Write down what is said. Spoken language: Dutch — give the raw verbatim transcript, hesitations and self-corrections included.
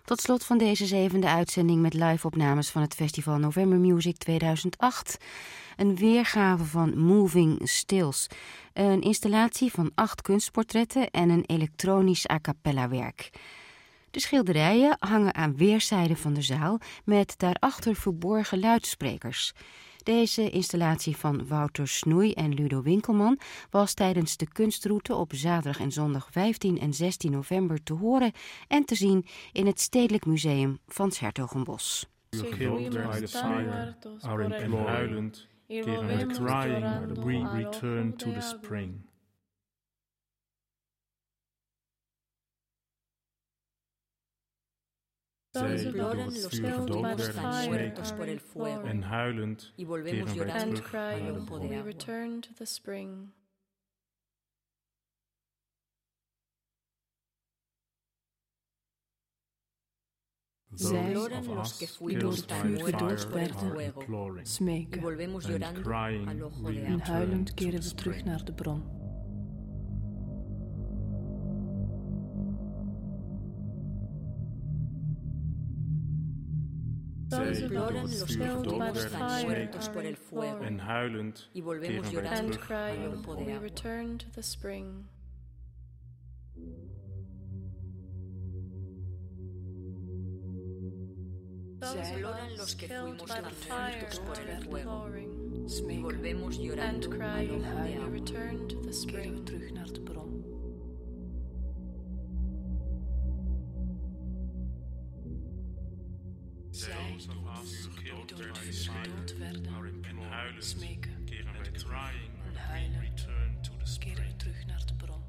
Tot slot van deze zevende uitzending met live-opnames van het Festival November Music tweeduizend acht. Een weergave van Moving Stills. Een installatie van acht kunstportretten en een elektronisch a cappella werk. De schilderijen hangen aan weerszijden van de zaal met daarachter verborgen luidsprekers. Deze installatie van Wouter Snoei en Ludo Winkelman was tijdens de kunstroute op zaterdag en zondag vijftien en zestien november te horen en te zien in het Stedelijk Museum van 's Hertogenbosch. Killed by the fire, are imploring, and crying, we return to the spring. Zij die door het vuur gedood werden, smeken en huilend keren wij terug naar de bron. Zij die door het vuur gedood werden, smeken en huilend keren we terug naar de bron. Zij die door het vuur gedood werden, smeken en huilend keren wij terug naar de bron. Zij los que fuimos absortos por el fuego, smeken en huilen, keren we terug naar de bron. Zij die door het vuur gedood werden en huilen, smeken en huilen, keren we terug naar de bron.